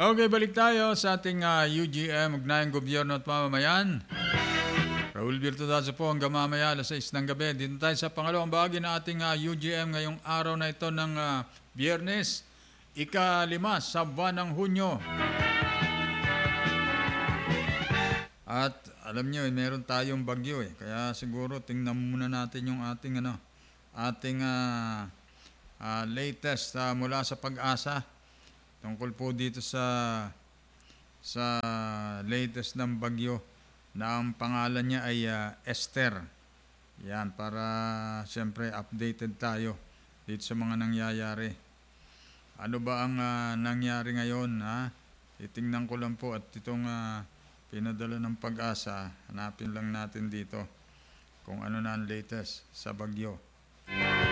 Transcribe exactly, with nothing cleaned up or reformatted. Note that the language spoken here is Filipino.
Okay, balik tayo sa ating uh, U G M, Ugnayang Gobyerno at Mamamayan. Raul Virtudazo po hanggang mamaya alas sais ng gabi. Dito tayo sa pangalawang bahagi ng ating uh, U G M ngayong araw na ito ng uh, Biyernes, ika-lima sa buwan ng Hunyo. At alam nyo, eh, meron tayong bagyo eh. Kaya siguro tingnan muna natin yung ating ano, ating uh, uh, latest uh, mula sa Pag-asa. Tungkol po dito sa sa latest ng bagyo na ang pangalan niya ay uh, Esther. Yan, para siyempre updated tayo dito sa mga nangyayari. Ano ba ang uh, nangyari ngayon? Ha? Titingnan ko lang po at itong uh, pinadala ng Pag-asa. Hanapin lang natin dito kung ano na ang latest sa bagyo.